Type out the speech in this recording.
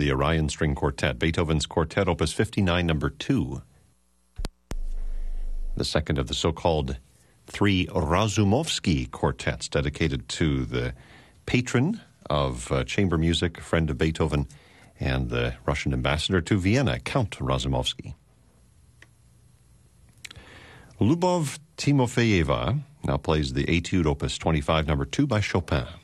the Orion String Quartet, Beethoven's Quartet Opus 59, number 2. The second of the so-called 3 Razumovsky quartets, dedicated to the patron of chamber music, friend of Beethoven, and the Russian ambassador to Vienna, Count Razumovsky. Lubov Timofeyeva now plays the Etude Opus 25, number 2 by Chopin.